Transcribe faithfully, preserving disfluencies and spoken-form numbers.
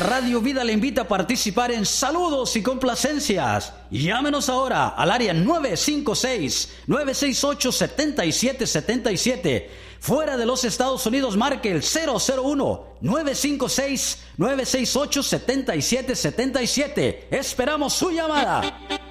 Radio Vida le invita a participar en saludos y complacencias. Llámenos ahora al área nueve cinco seis, nueve seis ocho, siete siete siete siete. Fuera de los Estados Unidos, marque el cero cero uno, nueve cinco seis, nueve seis ocho, siete siete siete siete. Esperamos su llamada.